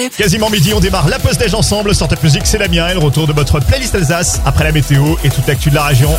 Quasiment midi, on démarre la pause déj ensemble. Sur Top Music, c'est Damien et le retour de votre playlist Alsace après la météo et toute l'actu de la région.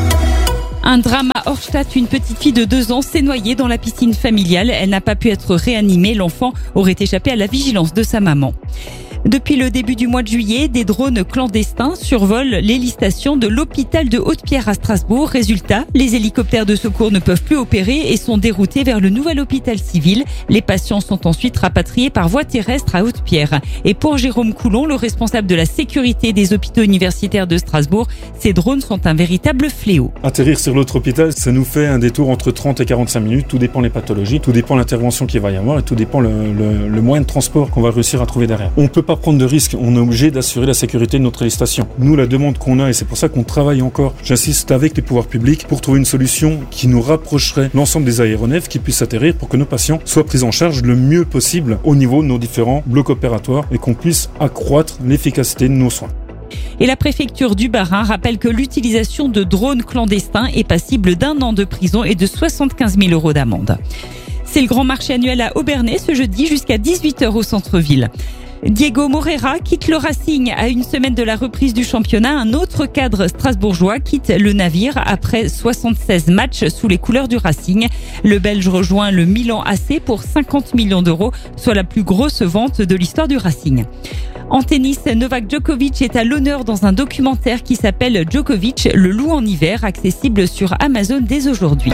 Un drame à Horstadt, une petite fille de 2 ans s'est noyée dans la piscine familiale. Elle n'a pas pu être réanimée. L'enfant aurait échappé à la vigilance de sa maman. Depuis le début du mois de juillet, des drones clandestins survolent les stations de l'hôpital de Haute-Pierre à Strasbourg. Résultat, les hélicoptères de secours ne peuvent plus opérer et sont déroutés vers le nouvel hôpital civil. Les patients sont ensuite rapatriés par voie terrestre à Haute-Pierre. Et pour Jérôme Coulon, le responsable de la sécurité des hôpitaux universitaires de Strasbourg, ces drones sont un véritable fléau. Atterrir sur l'autre hôpital, ça nous fait un détour entre 30 et 45 minutes. Tout dépend des pathologies, tout dépend de l'intervention qu'il va y avoir et tout dépend le moyen de transport qu'on va réussir à trouver derrière. On peut pas prendre de risques, on est obligé d'assurer la sécurité de notre station. Nous, la demande qu'on a, et c'est pour ça qu'on travaille encore, j'insiste, avec les pouvoirs publics pour trouver une solution qui nous rapprocherait l'ensemble des aéronefs qui puissent atterrir pour que nos patients soient pris en charge le mieux possible au niveau de nos différents blocs opératoires et qu'on puisse accroître l'efficacité de nos soins. Et la préfecture du Bas-Rhin rappelle que l'utilisation de drones clandestins est passible d'1 an de prison et de 75 000 € d'amende. C'est le grand marché annuel à Obernai ce jeudi jusqu'à 18h au centre-ville. Diego Moreira quitte le Racing à une semaine de la reprise du championnat. Un autre cadre strasbourgeois quitte le navire après 76 matchs sous les couleurs du Racing. Le Belge rejoint le Milan AC pour 50 millions d'euros, soit la plus grosse vente de l'histoire du Racing. En tennis, Novak Djokovic est à l'honneur dans un documentaire qui s'appelle Djokovic, le loup en hiver, accessible sur Amazon dès aujourd'hui.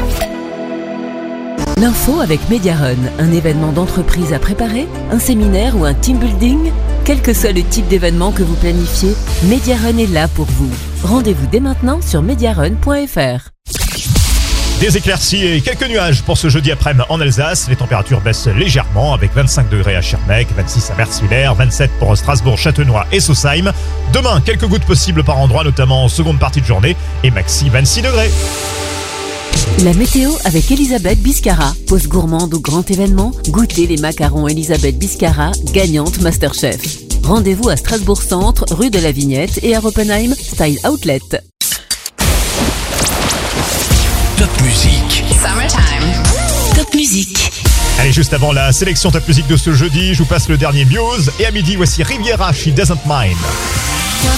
L'info avec Mediarun, un événement d'entreprise à préparer, un séminaire ou un team building. Quel que soit le type d'événement que vous planifiez, Mediarun est là pour vous. Rendez-vous dès maintenant sur mediarun.fr. Des éclaircies et quelques nuages pour ce jeudi après-midi en Alsace. Les températures baissent légèrement avec 25 degrés à Schirmeck, 26 à Merswiller, 27 pour Strasbourg, Châtenois et Sausheim. Demain, quelques gouttes possibles par endroit, notamment en seconde partie de journée et maxi 26 degrés. La météo avec Elisabeth Biscara. Pause gourmande ou grand événement, goûtez les macarons Elisabeth Biscara, gagnante Masterchef. Rendez-vous à Strasbourg Centre, rue de la Vignette et à Oppenheim, Style Outlet. Top Music. Summertime. Top Music. Allez, juste avant la sélection Top Music de ce jeudi, je vous passe le dernier Muse. Et à midi, voici Riviera, She Doesn't Mind.